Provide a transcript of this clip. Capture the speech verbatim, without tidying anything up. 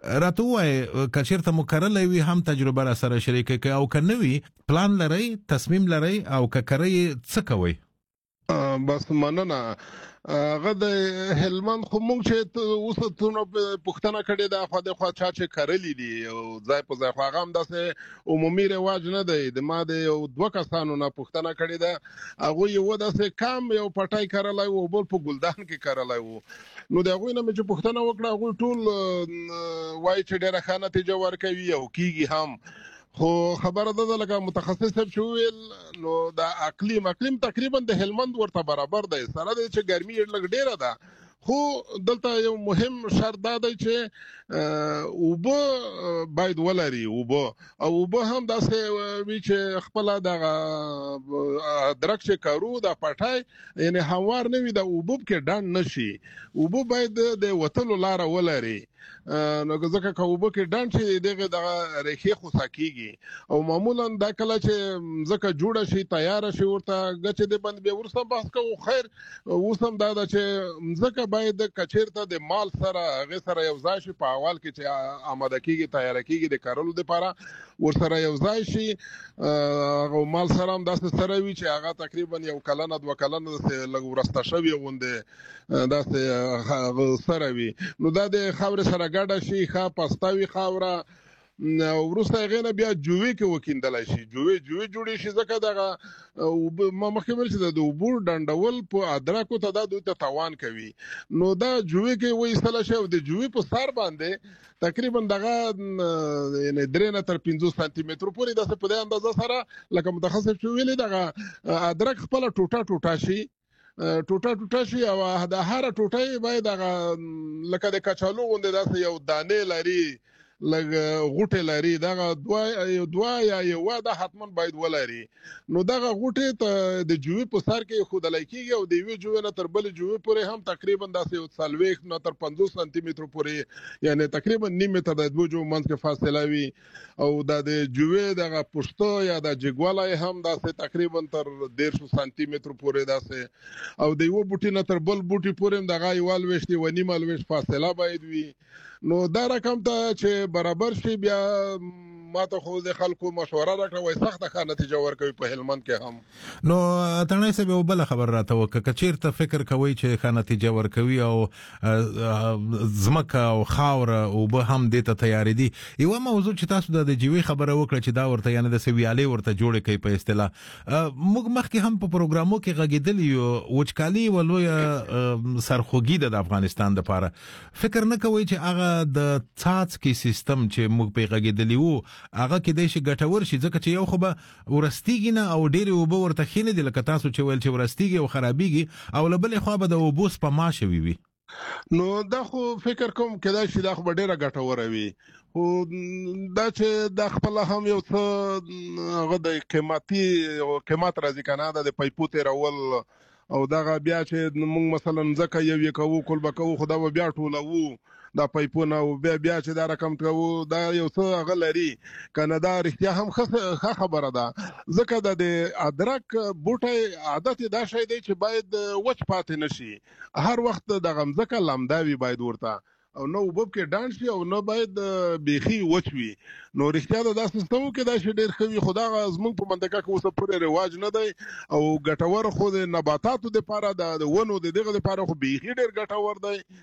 راته ووایه که چېرته مو کرلی وي هم تجربه را سره شریکه کړئ او که نه وي پلان لرئ، تصمیم لرئ او که کرئ څه کوئ؟ بس مننه. هغه د هلمند خو مونږ چې اوس څومره پوښتنه کړې ده خوا د خوا چا چې کرلي دي او ځای په ځای خو هغه هم داسې عمومي رواج نه دی. د ما د یو دوه کسانو نه پوښتنه کړې ده، هغوی یو داسې کام یو پټی کرلی و او بل په ګلدان کې کرلی و. نو د هغوی نه مې چې پوښتنه وکړه هغوی ټول وایي چې ډېره ښه نتیجه ورکوي او کیږي هم. خو خبره ده لکه متخصص صاحب چې وویل نو د اقلیم اقلیم تقریبا د هلمند ورته برابر دی، سره دی چې ګرمي یې لږ ډېره ده. خو دلته یو مهم شرط دا دی چې اوبه باید ولري، اوبه او اوبه هم داسې وي چې خپله دغه ادرک چې کارو د پټی یعنې هموار نه وي، د اوبو کې ډنډ نه شي. اوبه باید د وتلو لاره ولري. نو ځکه که اوبه کې ډنډ شي دغه دغه ریښې خوسا کېږي او معمولا دا کله چې مځکه جوړه شي تیاره شي ورته ګچې د بند بیا وروسته بحث کوو. خیر اوس هم دا ده چې مځکه باید که چېرته د مال سره هغې سره یو ځای شي په اول کې چې آماده کېږي تیاره کېږي د کرلو دپاره ورسره یو ځای شي. هغه مال سره هم داسې سره وي چې هغه تقریبا یو کلنه دوه کلنه داسې لږ ورسته شوي غوندې داسې سره وي. نو دا د خاورې سره ګډه شي، ښه پسته وي خاوره. وروسته هغې نه بیا جوې کې وکیندلی شي، جوې جوې جوړې شي ځکه دغه اوبه ما مخکې ویل چې د اوبو ډنډول په ادرکو ته دا دوی ته تاوان کوي. نو دا جوې کې وایستلی شي او د جوې په سر باندې تقریبا دغه یعنې درې نه تر پنځوس سانتي مترو پورې داسې په دې اندازه سره لکه متخصص چې ویلې دغه ادرک خپله ټوټه ټوټه شي، ټوټه ټوټه شي او د هره ټوټه باید هغه لکه د کچالو غوندې داسې یو دانې لري، لږ غوټې لري، دغه دوه دوه یا یوه دا حتما باید ولري. نو دغه غوټې ته د جوې په سر کې ایښودلی کېږي او د یوې جوې نه تر بلې جوې پورې هم تقریبا داسې یو څلوېښت نه تر پنځوس سانتي مترو پورې یعنې تقریبا نیم متر د دوو جوو منځ کې فاصله وي. او دا د جوې دغه پوښته یا د جګوالی هم داسې تقریبا تر دېرشو سانتي مترو پورې داسې او د یوه بوټي نه تر بل بوټي پورې هم دغه یوه لوېشت یوه نیمه لوېشت فاصله باید وي. نو دا رقم ته چې برابر شي بیا ما ته خو د خلکو مشوره راکړه وایي سخته ښه نتیجه ورکوي په هلمند کې هم. نو تڼۍ صاحب یو بله خبر راته وکړه، که چېرته فکر کوئ چې ښه نتیجه ورکوي او ځمکه او خاوره اوبه هم دې ته تیارې دي، یوه موضوع چې تاسو د جوې خبره وکړه چې دا ورته یعنې داسې ویالې ورته جوړې کوي په اصطلاح، موږ مخکې هم په پروګرامو کې غږېدلي یو وچکالي یوه لویه سرخوږي ده د افغانستان دپاره. فکر نه کوئ چې هغه د څاڅکي سیستم چې موږ پرې غږېدلي وو هغه کېدای شي ګټور شي، ځکه چې یو خو به ورستېږي نه او ډېرې اوبه ورته ښې نه دي لکه تاسو چې ویل چې ورستېږي او خرابېږي، او له بلې خوا به د اوبو سپما شوي وي. نو دا خو فکر کوم کېدای شي دا خو به ډېره ګټوره وي. خو دا چې دا خپله هم یو څه هغه د قیمتي قیمت راځي که نه، دا د پیپو تېرول او دغه بیا چې موږ مثلا ځکه یو یې کوو کلبه کوو خو دا به بیا ټولوو دا پیپونه او بیا بیا چې دا رقم کوو دا یو څه هغه لري که نه. دا رښتیا هم ښه خبره ده ځکه دا د ادرک بوټی عادت یې دا شی دی چې باید وچ پاتې نه شي، هر وخت دغه مځکه لمده وي باید ورته او نه اوبه کې ډنډ شي او نه باید بیخي وچ وي. نو رښتیا ده دا سیستم کېدای شي ډېر ښه وي، خو دغه زموږ په منطقه کې اوسه پورې رواج نه دی او ګټور خو د نباتاتو دپاره د ونو د دغه دپاره خو بیخي ډېر ګټور دی.